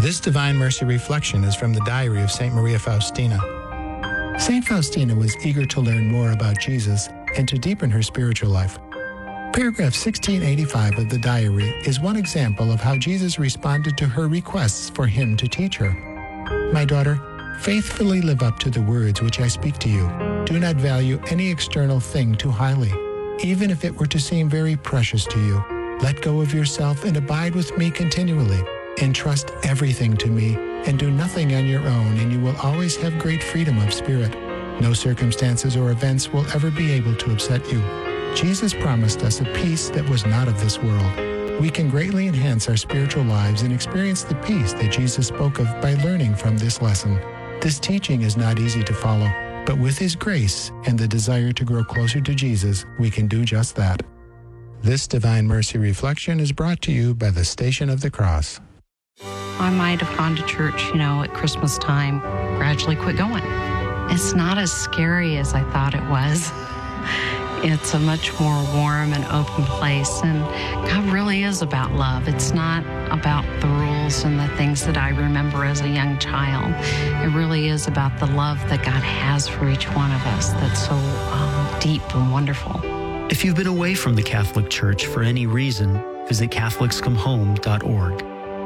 This Divine Mercy reflection is from the diary of St. Maria Faustina. St. Faustina was eager to learn more about Jesus and to deepen her spiritual life. Paragraph 1685 of the diary is one example of how Jesus responded to her requests for him to teach her. My daughter, faithfully live up to the words which I speak to you. Do not value any external thing too highly, even if it were to seem very precious to you. Let go of yourself and abide with me continually. Entrust everything to me and do nothing on your own, and you will always have great freedom of spirit. No circumstances or events will ever be able to upset you. Jesus promised us a peace that was not of this world. We can greatly enhance our spiritual lives and experience the peace that Jesus spoke of by learning from this lesson. This teaching is not easy to follow, but with His grace and the desire to grow closer to Jesus, we can do just that. This Divine Mercy reflection is brought to you by the Station of the Cross. I might have gone to church, at Christmas time, gradually quit going. It's not as scary as I thought it was. It's a much more warm and open place, and God really is about love. It's not about the rules and the things that I remember as a young child. It really is about the love that God has for each one of us that's so deep and wonderful. If you've been away from the Catholic Church for any reason, visit CatholicsComeHome.org.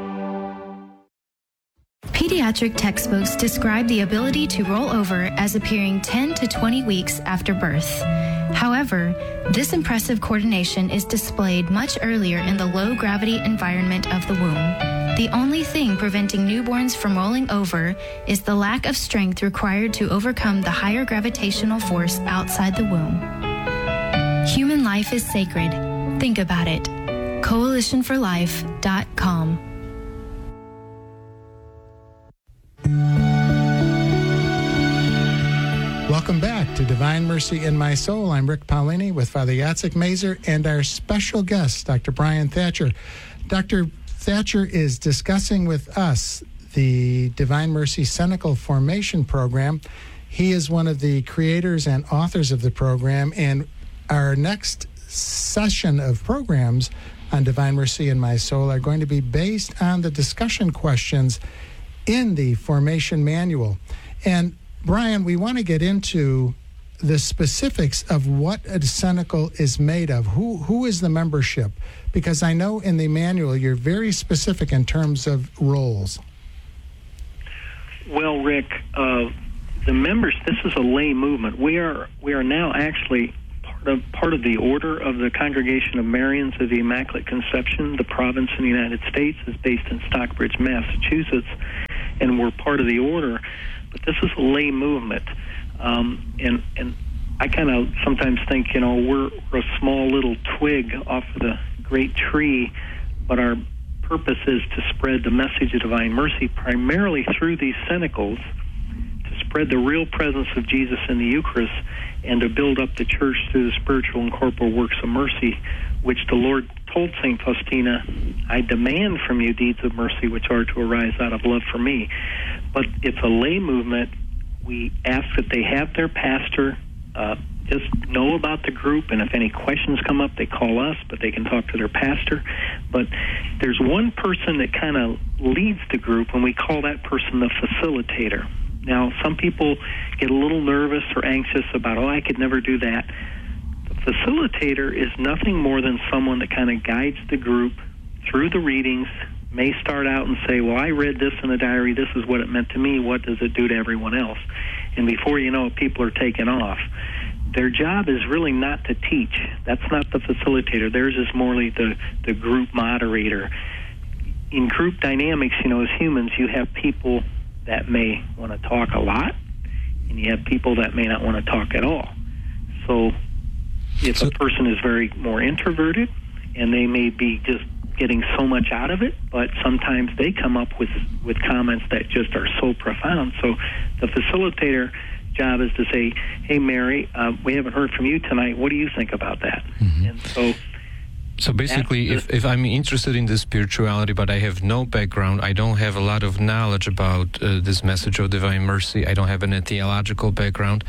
Pediatric textbooks describe the ability to roll over as appearing 10 to 20 weeks after birth. However, this impressive coordination is displayed much earlier in the low-gravity environment of the womb. The only thing preventing newborns from rolling over is the lack of strength required to overcome the higher gravitational force outside the womb. Human life is sacred. Think about it. CoalitionForLife.com. Welcome back to Divine Mercy in My Soul. I'm Rick Paulini with Father Jacek Mazer and our special guest, Dr. Brian Thatcher. Dr. Thatcher is discussing with us the Divine Mercy Cenacle Formation Program. He is one of the creators and authors of the program, and our next session of programs on Divine Mercy in My Soul are going to be based on the discussion questions in the Formation Manual. And Brian, we want to get into the specifics of what a cenacle is made of. Who is the membership? Because I know in the manual you're very specific in terms of roles. Well, Rick, the members, this is a lay movement. We are now actually part of the Order of the Congregation of Marians of the Immaculate Conception. The province in the United States is based in Stockbridge, Massachusetts, and we're part of the order. But this is a lay movement, and I kind of sometimes think, we're a small little twig off of the great tree, but our purpose is to spread the message of divine mercy primarily through these cenacles, to spread the real presence of Jesus in the Eucharist, and to build up the church through the spiritual and corporal works of mercy, which the Lord told St. Faustina, I demand from you deeds of mercy which are to arise out of love for me. But it's a lay movement. We ask that they have their pastor just know about the group, and if any questions come up, they call us, but they can talk to their pastor. But there's one person that kind of leads the group, and we call that person the facilitator. Now, some people get a little nervous or anxious about, I could never do that. The facilitator is nothing more than someone that kind of guides the group through the readings, may start out and say, I read this in the diary, this is what it meant to me, what does it do to everyone else? And before you know it, people are taking off. Their job is really not to teach. That's not the facilitator. Theirs is morely the group moderator. In group dynamics, as humans, you have people that may want to talk a lot, and you have people that may not want to talk at all. So if a person is very more introverted, and they may be just getting so much out of it, but sometimes they come up with comments that just are so profound. So the facilitator job is to say, hey, Mary, we haven't heard from you tonight. What do you think about that? Mm-hmm. And so basically, if I'm interested in the spirituality, but I have no background, I don't have a lot of knowledge about this message of divine mercy, I don't have any theological background,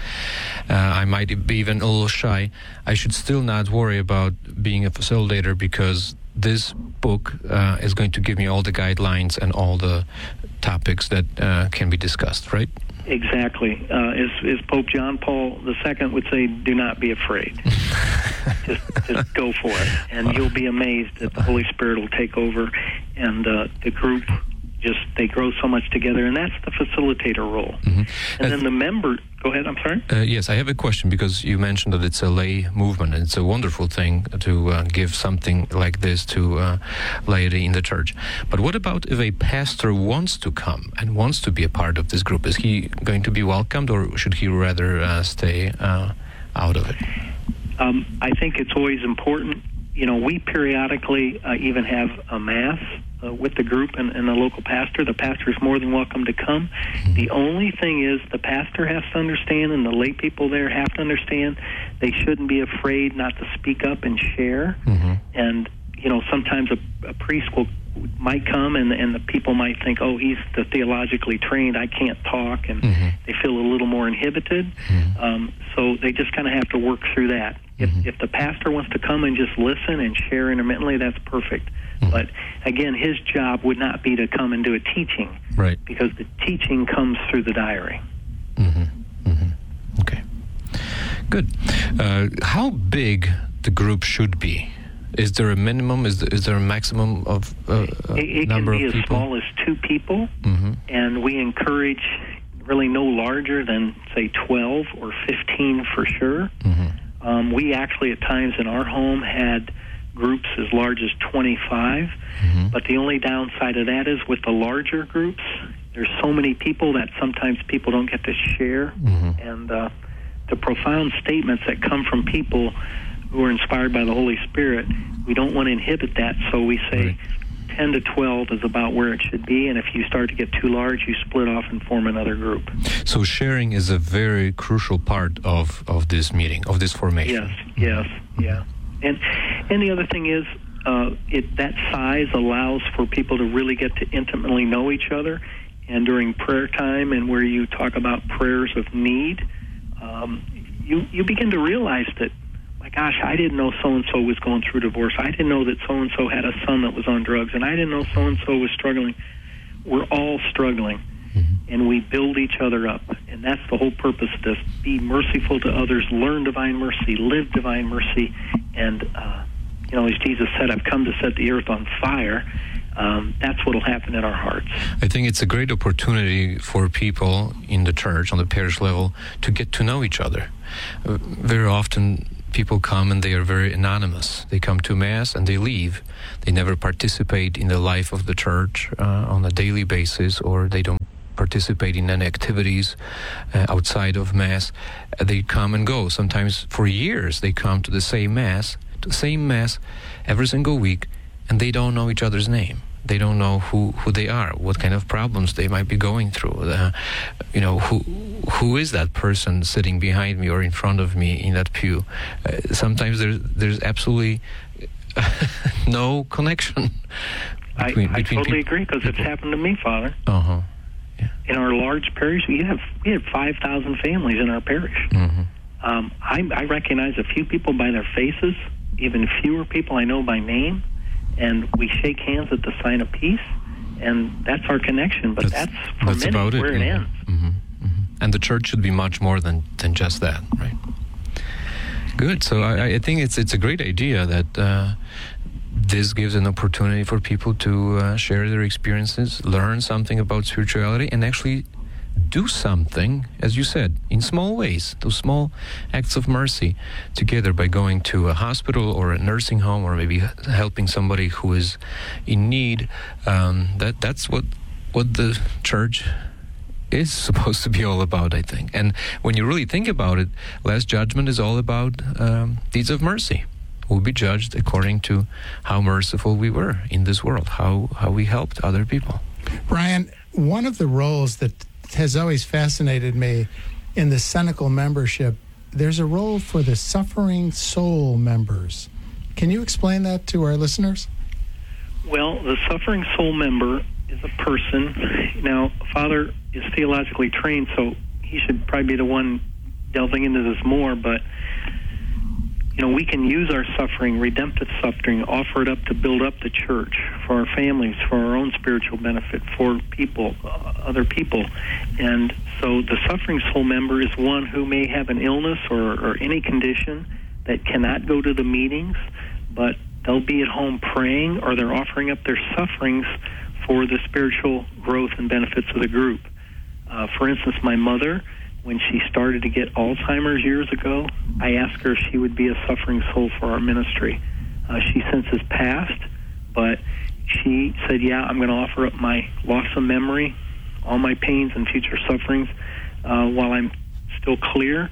I might be even a little shy, I should still not worry about being a facilitator, because this book is going to give me all the guidelines and all the topics that can be discussed, right? Exactly. As Pope John Paul II would say, do not be afraid. just go for it. And you'll be amazed that the Holy Spirit will take over, and the group, they grow so much together, and that's the facilitator role. Mm-hmm. And then the member... Go ahead, I'm sorry? Yes, I have a question, because you mentioned that it's a lay movement, and it's a wonderful thing to give something like this to laity in the church. But what about if a pastor wants to come and wants to be a part of this group? Is he going to be welcomed, or should he rather stay out of it? I think it's always important. We periodically even have a Mass with the group and the local pastor. The pastor is more than welcome to come. Mm-hmm. The only thing is the pastor has to understand, and the lay people there have to understand, they shouldn't be afraid not to speak up and share. Mm-hmm. And, sometimes a priest might come and the people might think, oh, he's the theologically trained, I can't talk, and mm-hmm. they feel a little more inhibited. Mm-hmm. So they just kind of have to work through that. If the pastor wants to come and just listen and share intermittently, that's perfect. Mm-hmm. But again, his job would not be to come and do a teaching, right? Because the teaching comes through the diary. Mm-hmm. Mm-hmm. Okay, good. How big the group should be? Is there a minimum? Is there a maximum of it number of people? It can be as small as 2 people, mm-hmm. and we encourage really no larger than, say, 12 or 15 for sure. Mm-hmm. We actually at times in our home had groups as large as 25, mm-hmm. but the only downside of that is with the larger groups, there's so many people that sometimes people don't get to share, mm-hmm. and the profound statements that come from people who are inspired by the Holy Spirit, we don't want to inhibit that, so we say 10 to 12 is about where it should be, and if you start to get too large, you split off and form another group. So sharing is a very crucial part of this meeting, of this formation. Yes, yeah. And the other thing is, that size allows for people to really get to intimately know each other, and during prayer time and where you talk about prayers of need, you begin to realize that, my gosh, I didn't know so-and-so was going through divorce. I didn't know that so-and-so had a son that was on drugs, and I didn't know so-and-so was struggling. We're all struggling, mm-hmm. and we build each other up, and that's the whole purpose of this. Be merciful to others, learn divine mercy, live divine mercy, and, as Jesus said, I've come to set the earth on fire. That's what will happen in our hearts. I think it's a great opportunity for people in the church, on the parish level, to get to know each other. Very often, people come and they are very anonymous. They come to Mass and they leave. They never participate in the life of the church on a daily basis, or they don't participate in any activities outside of Mass. They come and go. Sometimes for years they come to the same Mass every single week, and they don't know each other's name. They don't know who they are, what kind of problems they might be going through. Who is that person sitting behind me or in front of me in that pew? Sometimes there's absolutely no connection. I totally agree, because it's happened to me, Father. Uh-huh. Yeah. In our large parish, we have 5,000 families in our parish. Mm-hmm. I recognize a few people by their faces, even fewer people I know by name, and we shake hands at the sign of peace, and that's our connection. But that's for many where it ends. Mm-hmm. Mm-hmm. And the church should be much more than just that, right? Good. So I think it's a great idea that this gives an opportunity for people to share their experiences, learn something about spirituality, and actually do something, as you said, in small ways, those small acts of mercy together, by going to a hospital or a nursing home, or maybe helping somebody who is in need. That's what the church is supposed to be all about, I think. And when you really think about it, Last Judgment is all about deeds of mercy. We'll be judged according to how merciful we were in this world, how we helped other people. Brian, one of the roles that has always fascinated me in the Cenacle membership, there's a role for the suffering soul members. Can you explain that to our listeners? Well, the suffering soul member is a person. Now, Father is theologically trained, so he should probably be the one delving into this more, but we can use our suffering, redemptive suffering, offer it up to build up the church, for our families, for our own spiritual benefit, for people, other people. And so the suffering soul member is one who may have an illness or any condition that cannot go to the meetings, but they'll be at home praying, or they're offering up their sufferings for the spiritual growth and benefits of the group. For instance, my mother, when she started to get Alzheimer's years ago, I asked her if she would be a suffering soul for our ministry. She since has passed, but she said, yeah, I'm going to offer up my loss of memory, all my pains and future sufferings, while I'm still clear,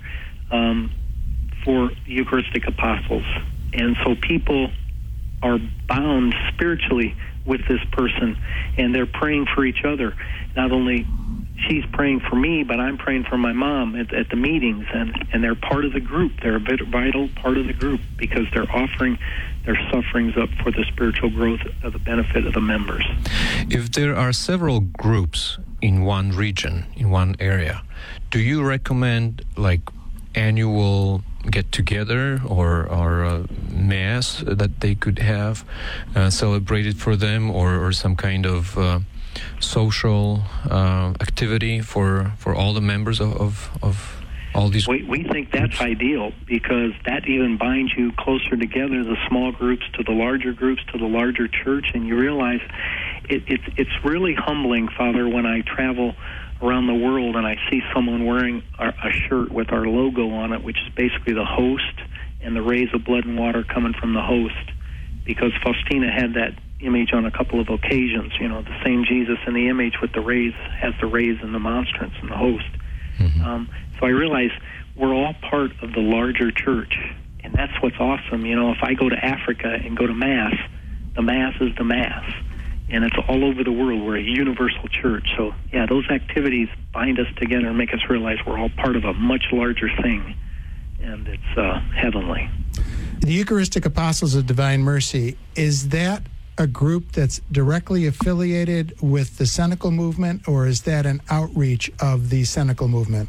for the Eucharistic Apostles. And so people are bound spiritually with this person, and they're praying for each other. Not only she's praying for me, but I'm praying for my mom at the meetings, and they're part of the group. They're a vital part of the group because they're offering their sufferings up for the spiritual growth of the benefit of the members. If there are several groups in one region, in one area, do you recommend like annual get-together or mass that they could have celebrated for them, or some kind of social activity for all the members of all these? We think that's ideal, because that even binds you closer together, the small groups to the larger groups to the larger church, and you realize it's really humbling, Father, when I travel around the world and I see someone wearing a shirt with our logo on it, which is basically the host and the rays of blood and water coming from the host, because Faustina had that image on a couple of occasions, the same Jesus in the image with the rays, has the rays and the monstrance and the host. Mm-hmm. So I realize we're all part of the larger church, and that's what's awesome. If I go to Africa and go to Mass, the Mass is the Mass, and it's all over the world. We're a universal church. So, yeah, those activities bind us together and make us realize we're all part of a much larger thing, and it's heavenly. The Eucharistic Apostles of Divine Mercy, is that a group that's directly affiliated with the Cenacle movement, or is that an outreach of the Cenacle movement?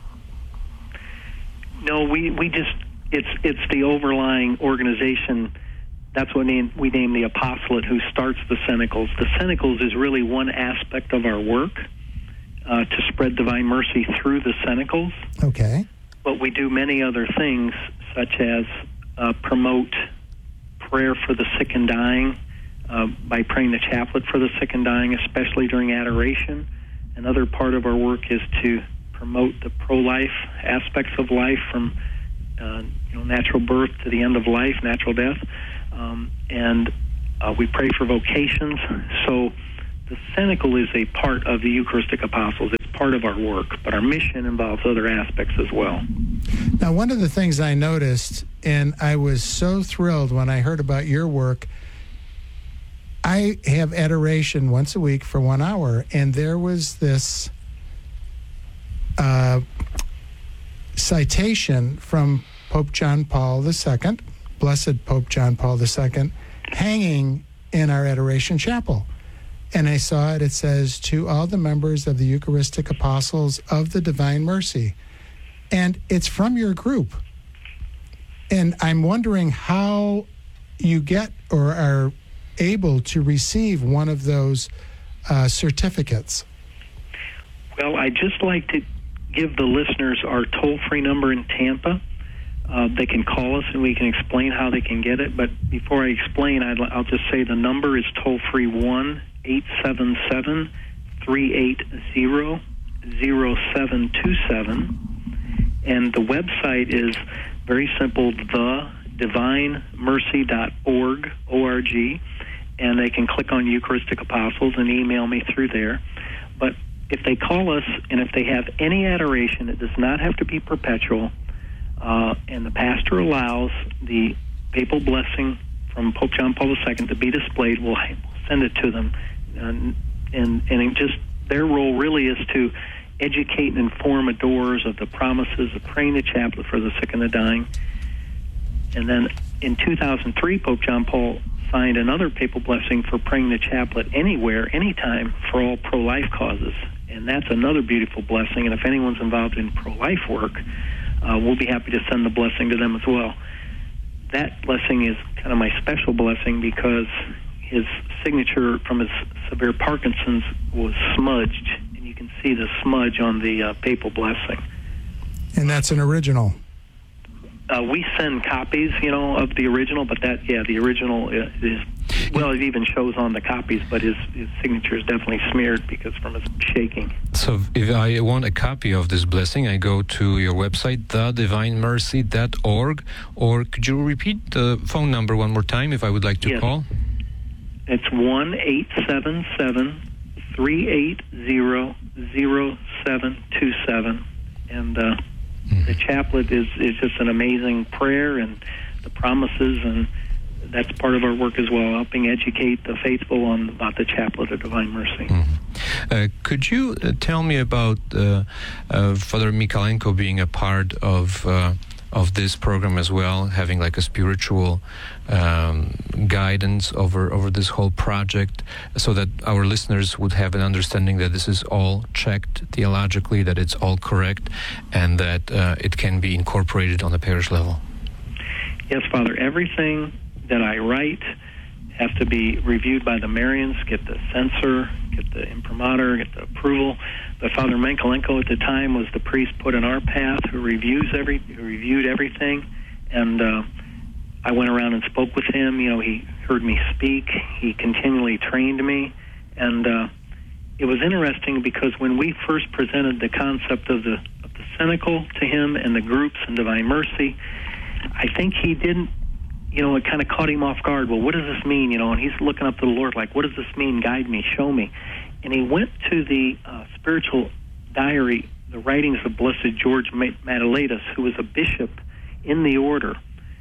No, we just, it's the overlying organization. That's what we name the apostolate who starts the Cenacles. The Cenacles is really one aspect of our work to spread divine mercy through the Cenacles. Okay. But we do many other things, such as promote prayer for the sick and dying by praying the chaplet for the sick and dying, especially during adoration. Another part of our work is to promote the pro-life aspects of life, from natural birth to the end of life, natural death. And we pray for vocations. So the Cenacle is a part of the Eucharistic Apostles. It's part of our work, but our mission involves other aspects as well. Now, one of the things I noticed, and I was so thrilled when I heard about your work, I have adoration once a week for 1 hour, and there was this citation from Pope John Paul II, Blessed Pope John Paul II, hanging in our Adoration Chapel. And I saw it says, "To all the members of the Eucharistic Apostles of the Divine Mercy." And it's from your group. And I'm wondering how you get or are able to receive one of those certificates. Well, I'd just like to give the listeners our toll-free number in Tampa. They can call us and we can explain how they can get it. But before I explain, I'll just say the number is toll-free 1-877-380-0727. And the website is very simple, thedivinemercy.org, O-R-G. And they can click on Eucharistic Apostles and email me through there. But if they call us and if they have any adoration, it does not have to be perpetual, and the pastor allows the papal blessing from Pope John Paul II to be displayed, we'll send it to them. And it just, their role really is to educate and inform adorers of the promises of praying the chaplet for the sick and the dying. And then in 2003, Pope John Paul signed another papal blessing for praying the chaplet anywhere, anytime, for all pro-life causes. And that's another beautiful blessing. And if anyone's involved in pro-life work, we'll be happy to send the blessing to them as well. that blessing is kind of my special blessing because his signature from his severe Parkinson's was smudged, and you can see the smudge on the papal blessing. And that's an original. We send copies, of the original, but the original is, well, it even shows on the copies, but his signature is definitely smeared because from his shaking. So if I want a copy of this blessing, I go to your website, thedivinemercy.org, or could you repeat the phone number one more time if I would like to call? It's 1-877-380-0727, and the chaplet is just an amazing prayer and the promises, and that's part of our work as well, helping educate the faithful about the chaplet of Divine Mercy. Could you tell me about Father Mikalenko being a part of this program as well, having like a spiritual guidance over this whole project, so that our listeners would have an understanding that this is all checked theologically, that it's all correct, and that it can be incorporated on the parish level? Yes, Father. Everything that I write has to be reviewed by the Marians, get the censor, get the imprimatur, get the approval. But Father Mikalenko at the time was the priest put in our path who reviewed everything, and I went around and spoke with him. He heard me speak. He continually trained me, and it was interesting because when we first presented the concept of the cenacle to him and the groups in Divine Mercy, I think he didn't. It kind of caught him off guard. Well, what does this mean? And he's looking up to the Lord like, what does this mean? Guide me, show me. And he went to the spiritual diary, the writings of Blessed George Matulaitis, who was a bishop in the order,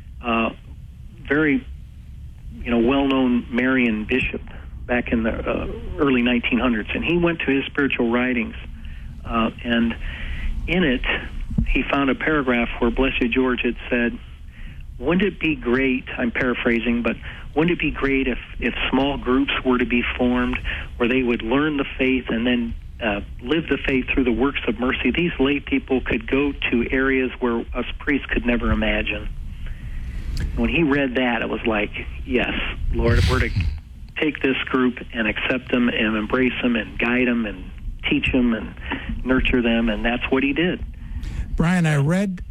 very, well-known Marian bishop back in the early 1900s. And he went to his spiritual writings, and in it, he found a paragraph where Blessed George had said, wouldn't it be great, I'm paraphrasing, but wouldn't it be great if small groups were to be formed where they would learn the faith and then live the faith through the works of mercy? These lay people could go to areas where us priests could never imagine. When he read that, it was like, yes, Lord, if we're to take this group and accept them and embrace them and guide them and teach them and nurture them, and that's what he did. Brian, I read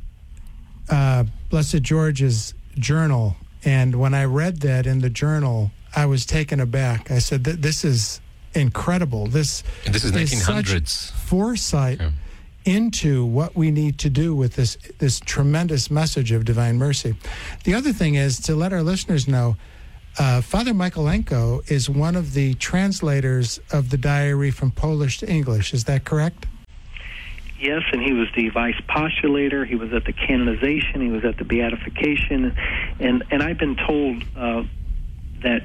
Blessed George's journal, and when I read that in the journal, I was taken aback. I said, this is incredible. This is 1900s. Such foresight into what we need to do with this tremendous message of Divine Mercy. The other thing is to let our listeners know, Father Mikalenko is one of the translators of the diary from Polish to English. Is that correct? Yes, and he was the vice postulator. He was at the canonization. He was at the beatification. And I've been told that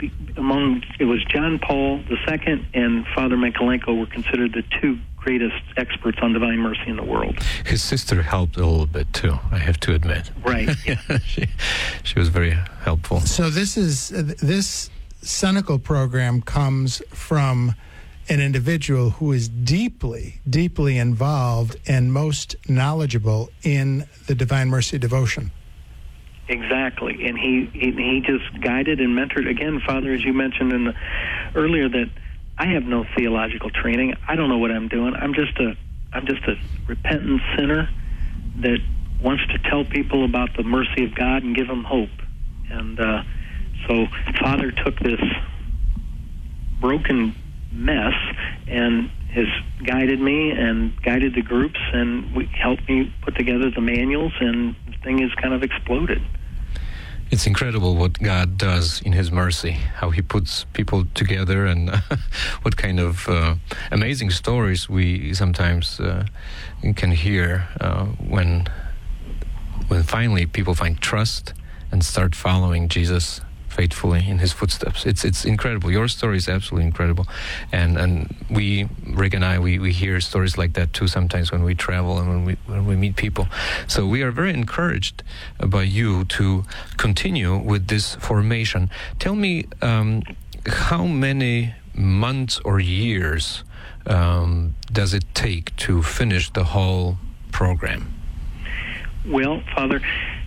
it was John Paul II and Father Mikalenko were considered the two greatest experts on Divine Mercy in the world. His sister helped a little bit too, I have to admit. Right. she was very helpful. So this cenacle program comes from an individual who is deeply, deeply involved and most knowledgeable in the Divine Mercy devotion. Exactly, and he just guided and mentored. Again, Father, as you mentioned earlier, that I have no theological training. I don't know what I'm doing. I'm just a repentant sinner that wants to tell people about the mercy of God and give them hope. And so Father took this broken mess and has guided me and guided the groups, and helped me put together the manuals, and the thing has kind of exploded. It's incredible what God does in His mercy, how He puts people together, and what kind of amazing stories we sometimes can hear when finally people find trust and start following Jesus faithfully in His footsteps. It's incredible. Your story is absolutely incredible, and we, Rick and I, we hear stories like that too sometimes when we travel and when we meet people. So we are very encouraged by you to continue with this formation. Tell me, how many months or years does it take to finish the whole program? Well, Father,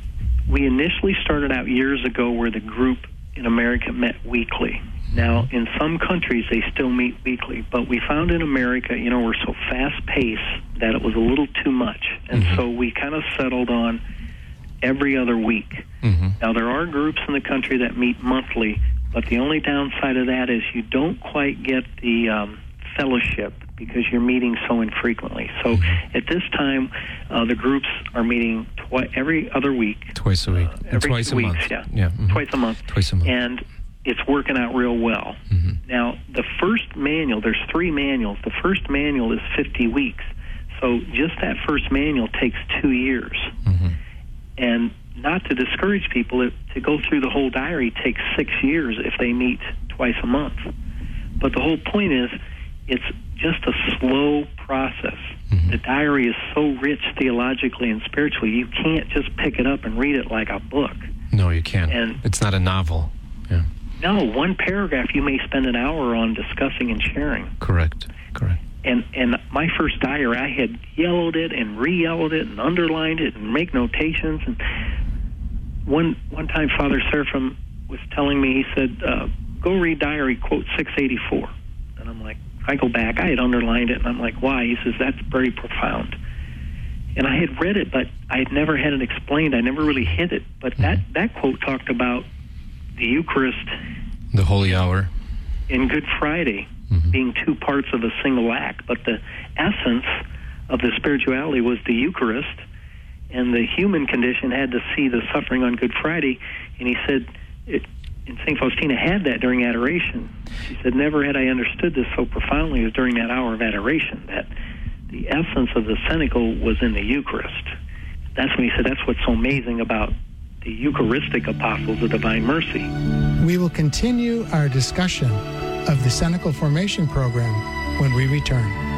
We initially started out years ago where the group in America met weekly. Now, in some countries, they still meet weekly, but we found in America, we're so fast-paced that it was a little too much. And so we kind of settled on every other week. Now, there are groups in the country that meet monthly, but the only downside of that is you don't quite get the fellowship because you're meeting so infrequently. So at this time, the groups are meeting every other week. Twice a week. Every twice 2 a weeks, month. yeah. Mm-hmm. Twice a month. Twice a month. And it's working out real well. Now, the first manual, there's 3 manuals. The first manual is 50 weeks. So just that first manual takes 2 years. And not to discourage people, to go through the whole diary takes 6 years if they meet twice a month. But the whole point is, it's just a slow process. The diary is so rich theologically and spiritually, you can't just pick it up and read it like a book. No, you can't. And it's not a novel. Yeah. No, one paragraph you may spend an hour on discussing and sharing. Correct. And my first diary, I had yellowed it and re-yellowed it and underlined it and make notations. And one time Father Seraphim was telling me, he said, go read diary quote 684. And I'm like, I go back, I had underlined it, and I'm like, why? He says, that's very profound. And I had read it, but I had never had it explained. I never really hit it. But that quote talked about the Eucharist, the Holy Hour, in Good Friday being 2 parts of a single act. But the essence of the spirituality was the Eucharist, and the human condition had to see the suffering on Good Friday. And he said, and St. Faustina had that during adoration. She said, never had I understood this so profoundly as during that hour of adoration, that the essence of the cenacle was in the Eucharist. That's when he said, that's what's so amazing about the Eucharistic apostles of divine mercy. We will continue our discussion of the cenacle formation program when we return.